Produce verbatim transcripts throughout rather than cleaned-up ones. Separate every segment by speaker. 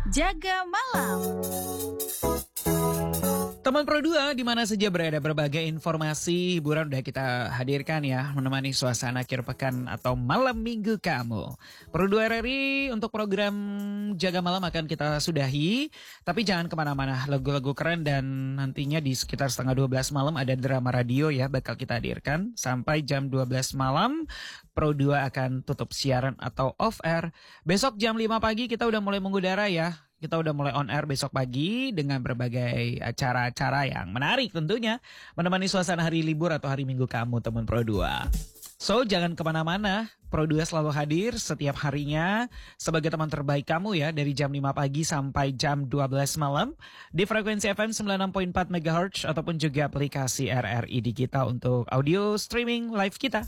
Speaker 1: Jaga Malam.
Speaker 2: Teman Pro dua di mana saja berada, berbagai informasi hiburan udah kita hadirkan ya, menemani suasana akhir pekan atau malam minggu kamu. Pro dua R R I untuk program Jaga Malam akan kita sudahi, tapi jangan kemana-mana, lagu-lagu keren dan nantinya di sekitar setengah dua belas malam ada drama radio ya bakal kita hadirkan. Sampai jam dua belas malam Pro dua akan tutup siaran atau off air. Besok jam lima pagi kita udah mulai mengudara ya. Kita udah mulai on air besok pagi dengan berbagai acara-acara yang menarik tentunya. Menemani suasana hari libur atau hari minggu kamu teman Pro dua. So jangan kemana-mana, Pro dua selalu hadir setiap harinya sebagai teman terbaik kamu ya. Dari jam lima pagi sampai jam dua belas malam. Di frekuensi F M sembilan puluh enam koma empat megahertz ataupun juga aplikasi R R I Digita untuk audio streaming live kita.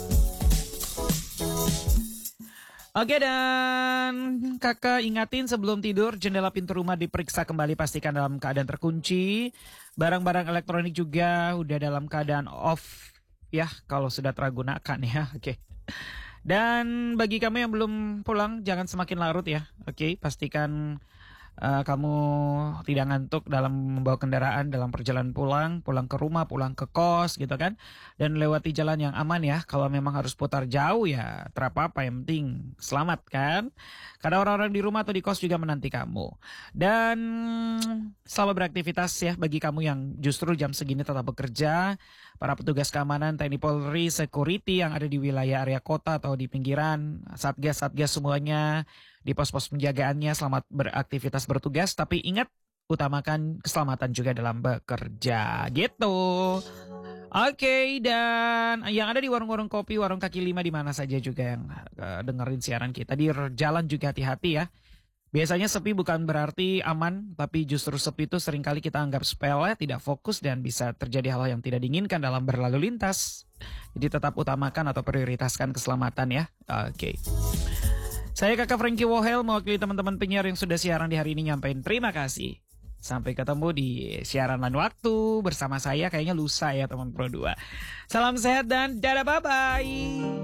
Speaker 2: Oke, dan kakak ingatin sebelum tidur jendela pintu rumah diperiksa kembali, pastikan dalam keadaan terkunci. Barang-barang elektronik juga udah dalam keadaan off ya kalau sudah tergunakan ya. Oke. Dan bagi kamu yang belum pulang jangan semakin larut ya. Oke, pastikan Uh, kamu tidak ngantuk dalam membawa kendaraan dalam perjalanan pulang, pulang ke rumah, pulang ke kos gitu kan. Dan lewati jalan yang aman ya. Kalau memang harus putar jauh ya terapa-apa, yang penting selamat kan. Karena orang-orang di rumah atau di kos juga menanti kamu. Dan selamat beraktivitas ya bagi kamu yang justru jam segini tetap bekerja. Para petugas keamanan, T N I Polri, security yang ada di wilayah area kota atau di pinggiran, satgas-satgas semuanya di pos-pos penjagaannya, selamat beraktivitas bertugas. Tapi ingat, utamakan keselamatan juga dalam bekerja gitu. Oke, okay, dan yang ada di warung-warung kopi, warung kaki lima di mana saja juga yang uh, dengerin siaran kita. Di jalan juga hati-hati ya. Biasanya sepi bukan berarti aman, tapi justru sepi itu seringkali kita anggap sepele, tidak fokus, dan bisa terjadi hal yang tidak diinginkan dalam berlalu lintas. Jadi tetap utamakan atau prioritaskan keselamatan ya. Oke. Okay. Saya kakak Frankie Wohel mewakili teman-teman penyiar yang sudah siaran di hari ini nyampein terima kasih. Sampai ketemu di siaran lain waktu bersama saya kayaknya lusa ya teman Pro dua. Salam sehat dan dadah, bye-bye.